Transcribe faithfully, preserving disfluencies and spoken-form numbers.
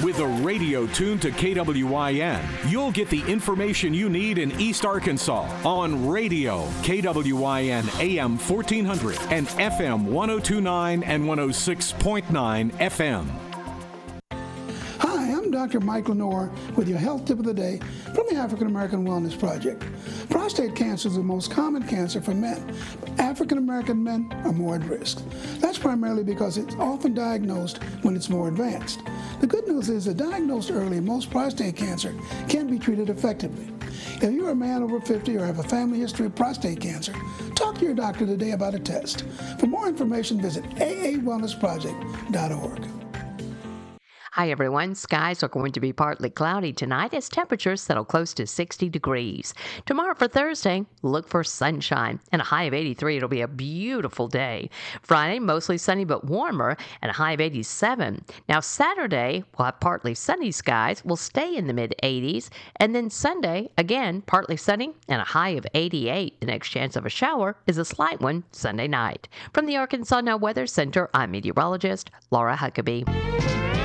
With a radio tuned to K W I N, you'll get the information you need in East Arkansas on radio, K W I N A M fourteen hundred and F M one oh two point nine and one oh six point nine F M. Hi, I'm Doctor Mike Lenore with your health tip of the day from the African American Wellness Project. Prostate cancer is the most common cancer for men, but African American men are more at risk. That's primarily because it's often diagnosed when it's more advanced. The good news is that diagnosed early, most prostate cancer can be treated effectively. If you're a man over fifty or have a family history of prostate cancer, talk to your doctor today about a test. For more information, visit A A wellness project dot org. Hi, everyone. Skies are going to be partly cloudy tonight as temperatures settle close to sixty degrees. Tomorrow for Thursday, look for sunshine and a high of eighty-three. It'll be a beautiful day. Friday, mostly sunny but warmer and a high of eighty-seven. Now, Saturday, we'll have partly sunny skies. We'll stay in the mid-eighties. And then Sunday, again, partly sunny and a high of eighty-eight. The next chance of a shower is a slight one Sunday night. From the Arkansas Now Weather Center, I'm meteorologist Laura Huckabee.